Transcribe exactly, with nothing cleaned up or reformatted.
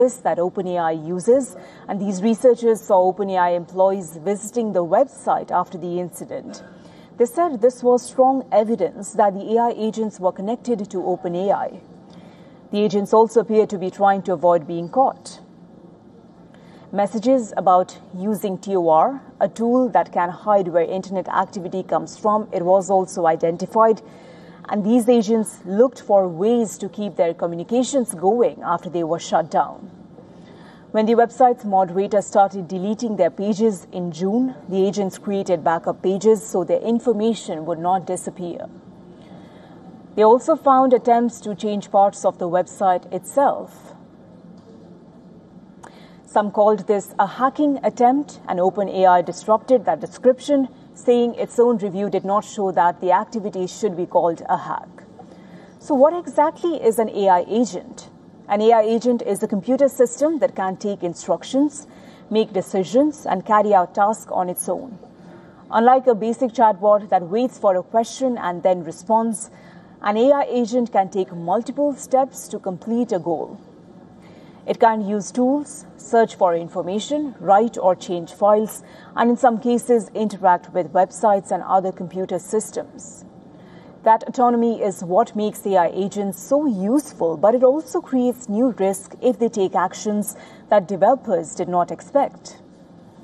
that OpenAI uses, and these researchers saw OpenAI employees visiting the website after the incident. They said this was strong evidence that the A I agents were connected to OpenAI. The agents also appear to be trying to avoid being caught. Messages about using T O R, a tool that can hide where internet activity comes from, it was also identified. And these agents looked for ways to keep their communications going after they were shut down. When the website's moderator started deleting their pages in June, the agents created backup pages so their information would not disappear. They also found attempts to change parts of the website itself. Some called this a hacking attempt, and OpenAI disrupted that description, saying its own review did not show that the activity should be called a hack. So what exactly is an A I agent? An A I agent is a computer system that can take instructions, make decisions, and carry out tasks on its own. Unlike a basic chatbot that waits for a question and then responds, an A I agent can take multiple steps to complete a goal. It can use tools, search for information, write or change files, and in some cases interact with websites and other computer systems. That autonomy is what makes A I agents so useful, but it also creates new risks if they take actions that developers did not expect.